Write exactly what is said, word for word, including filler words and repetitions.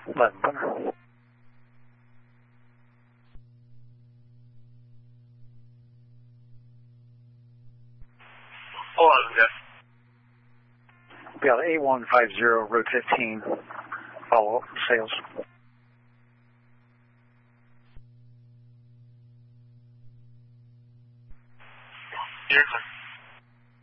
eleven Bunker. eleven, yes. Be out eight one five zero, road fifteen, follow up, sales. You're clear.